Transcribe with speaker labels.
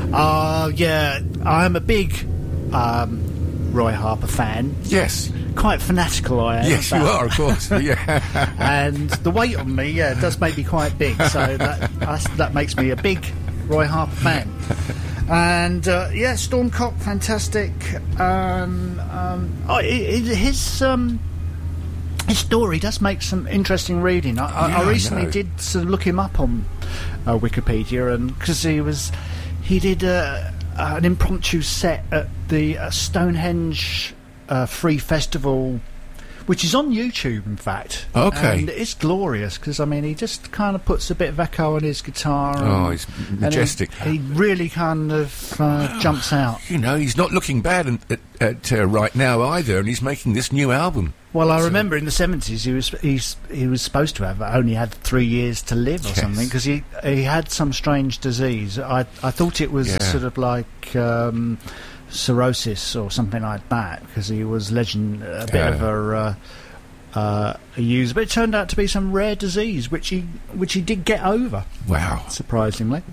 Speaker 1: Yeah, I'm a big Roy Harper fan.
Speaker 2: Yes.
Speaker 1: Quite fanatical I am.
Speaker 2: Yes, you are, of course. Yeah.
Speaker 1: And the weight on me, does make me quite big. So that makes me a big Roy Harper fan. And Stormcock, fantastic. His story does make some interesting reading. I recently did sort of look him up on Wikipedia, and because he did an impromptu set at the Stonehenge Free Festival, which is on YouTube, in fact.
Speaker 2: Okay.
Speaker 1: And it's glorious, because, he just kind of puts a bit of echo on his guitar.
Speaker 2: He's majestic.
Speaker 1: He really kind of jumps out.
Speaker 2: He's not looking bad at right now either, and he's making this new album.
Speaker 1: Well, I remember in the 70s he was supposed to have only had 3 years to live or something, because he had some strange disease. I thought it was sort of like cirrhosis or something like that, because he was a bit of a user, but it turned out to be some rare disease which he did get over.
Speaker 2: Wow,
Speaker 1: surprisingly.